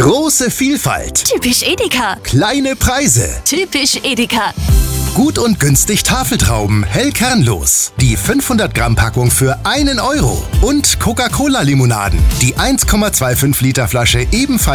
Große Vielfalt. Typisch Edeka. Kleine Preise. Typisch Edeka. Gut und günstig Tafeltrauben, hell kernlos. Die 500 Gramm Packung für 1 Euro. Und Coca-Cola Limonaden. Die 1,25 Liter Flasche ebenfalls